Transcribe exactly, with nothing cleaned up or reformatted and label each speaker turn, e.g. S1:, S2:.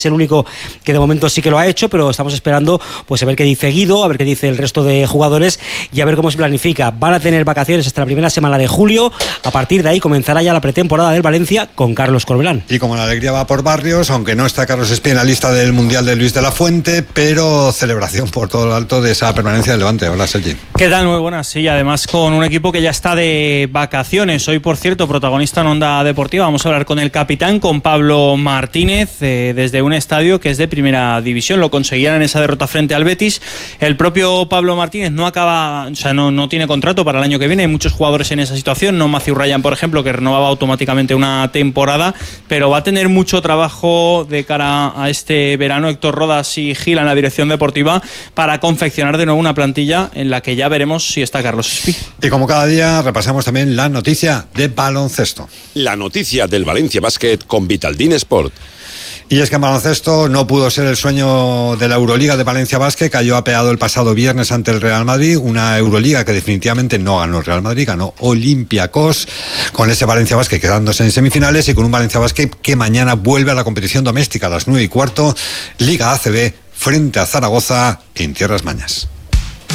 S1: es el único que de momento sí que lo ha hecho, pero estamos esperando pues a ver qué dice Guido, a ver qué dice el resto de jugadores y a ver cómo se planifica. Van a tener vacaciones hasta la primera semana de julio. A partir de ahí comenzará ya la pretemporada del Valencia con Carlos Corbelán.
S2: Y como la alegría va por barrios, aunque no está Carlos Espí en la lista del Mundial de Luis de la Fuente, pero celebración por todo lo alto de esa permanencia del Levante. Hola, Sergi.
S3: ¿Qué tal? Muy buenas. Sí, además con un equipo que ya está de vacaciones. Hoy, por cierto, protagonista en Onda Deportiva. Vamos a hablar con el capitán, con Pablo Martínez, eh, desde un estadio que es de primera división. Lo conseguían en esa derrota frente al Betis. El propio Pablo Martínez no acaba, o sea, no, no tiene contrato para el año que viene. Hay muchos jugadores en esa situación. No Matthew Ryan, por ejemplo, que renovaba automáticamente una temporada, pero va a tener mucho trabajo de cara a este verano Héctor Rodas y Gil en la dirección deportiva para confeccionar de nuevo una plantilla en la que ya veremos si está Carlos Espí.
S2: Y como cada día repasamos también la noticia de baloncesto.
S4: La noticia del Valencia Basket con Vitaldin Sport.
S2: Y es que en baloncesto no pudo ser el sueño de la Euroliga de Valencia Basket, cayó apeado el pasado viernes ante el Real Madrid, una Euroliga que definitivamente no ganó el Real Madrid, ganó Olympiacos, con ese Valencia Basket quedándose en semifinales y con un Valencia Basket que mañana vuelve a la competición doméstica a las nueve y cuarto, Liga A C B frente a Zaragoza en Tierras Mañas.